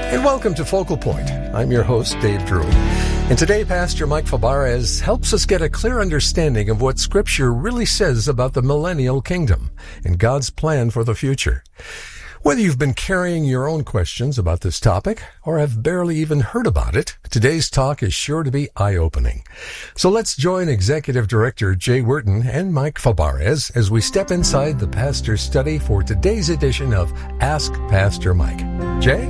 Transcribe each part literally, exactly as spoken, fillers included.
And welcome to Focal Point. I'm your host, Dave Drew. And today, Pastor Mike Fabarez helps us get a clear understanding of what Scripture really says about the millennial kingdom and God's plan for the future. Whether you've been carrying your own questions about this topic or have barely even heard about it, today's talk is sure to be eye-opening. So let's join Executive Director Jay Wharton and Mike Fabarez as we step inside the pastor's study for today's edition of Ask Pastor Mike. Jay?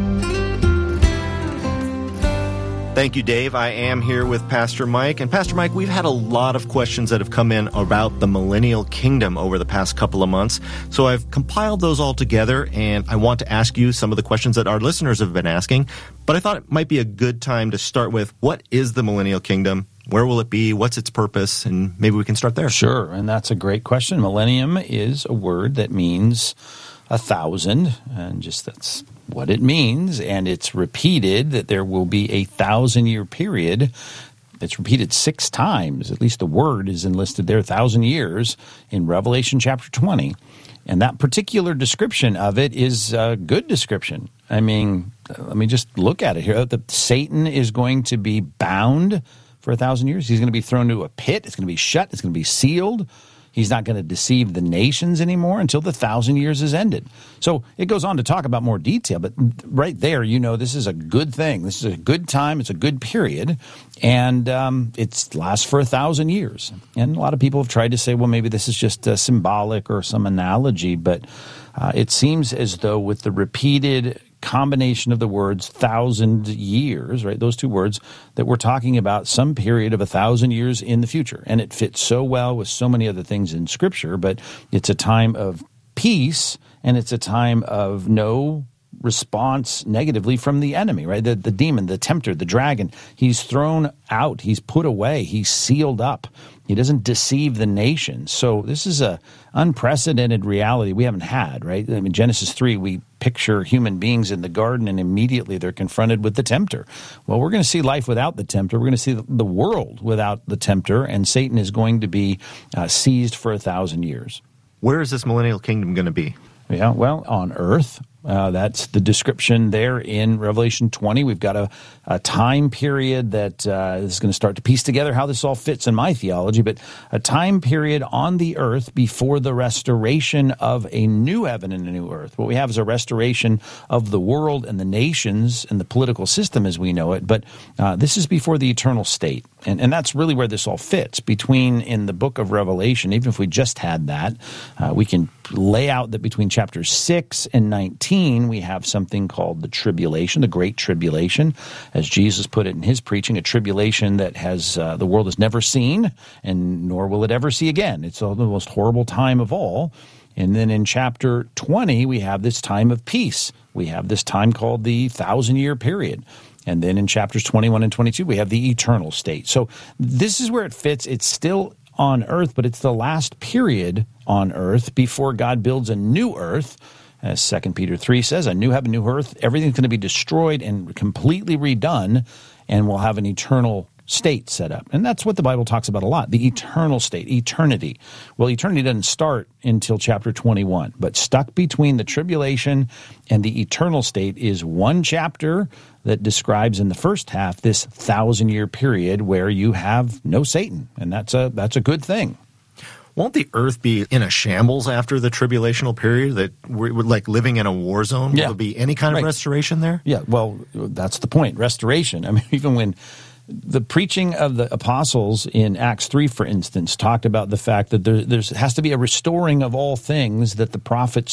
Thank you, Dave. I am here with Pastor Mike. And Pastor Mike, we've had a lot of questions that have come in about the millennial kingdom over the past couple of months. So I've compiled those all together, and I want to ask you some of the questions that our listeners have been asking. But I thought it might be a good time to start with, what is the millennial kingdom? Where will it be? What's its purpose? And maybe we can start there. Sure, and that's a great question. Millennium is a word that means a thousand, and just that's what it means, and it's repeated that there will be a thousand-year period. It's repeated six times. At least the word is enlisted there, thousand years, in Revelation chapter twenty. And that particular description of it is a good description. I mean, let me just look at it here. That Satan is going to be bound for a thousand years. He's going to be thrown into a pit. It's going to be shut. It's going to be sealed. He's not going to deceive the nations anymore until the thousand years is ended. So it goes on to talk about more detail, but right there, you know, this is a good thing. This is a good time. It's a good period, and um, it lasts for a thousand years. And a lot of people have tried to say, well, maybe this is just uh, symbolic or some analogy, but uh, it seems as though with the repeated combination of the words thousand years, right, those two words, that we're talking about some period of a thousand years in the future. And it fits so well with so many other things in Scripture, but it's a time of peace, and it's a time of no response negatively from the enemy, right? The, the demon, the tempter, the dragon, he's thrown out, he's put away, he's sealed up. He doesn't deceive the nations. So this is a unprecedented reality we haven't had, right? I mean, Genesis three, we picture human beings in the garden, and immediately they're confronted with the tempter. Well, we're going to see life without the tempter. We're going to see the world without the tempter, and Satan is going to be uh, seized for a thousand years. Where is this millennial kingdom going to be? Yeah, well, on earth. Uh, that's the description there in Revelation twenty. We've got a, a time period that uh, is going to start to piece together how this all fits in my theology, but a time period on the earth before the restoration of a new heaven and a new earth. What we have is a restoration of the world and the nations and the political system as we know it, but uh, this is before the eternal state. And, and that's really where this all fits. Between, in the book of Revelation, even if we just had that, uh, we can lay out that between chapters six and nineteen, we have something called the tribulation, the great tribulation, as Jesus put it in his preaching, a tribulation that has uh, the world has never seen, and nor will it ever see again. It's the most horrible time of all. And then in chapter twenty, we have this time of peace. We have this time called the thousand-year period. And then in chapters twenty-one and twenty-two, we have the eternal state. So this is where it fits. It's still on earth, but it's the last period on earth before God builds a new earth. As Second Peter three says, a new heaven, new earth, everything's going to be destroyed and completely redone, and we'll have an eternal state set up. And that's what the Bible talks about a lot, the eternal state, eternity. Well, eternity doesn't start until chapter twenty-one, but stuck between the tribulation and the eternal state is one chapter that describes in the first half this thousand-year period where you have no Satan, and that's a that's a good thing. Won't the earth be in a shambles after the tribulational period, that we're like living in a war zone? Will yeah. there be any kind of right. restoration there? Yeah, well, that's the point, restoration. I mean, even when the preaching of the apostles in Acts three, for instance, talked about the fact that there there's, has to be a restoring of all things that the prophets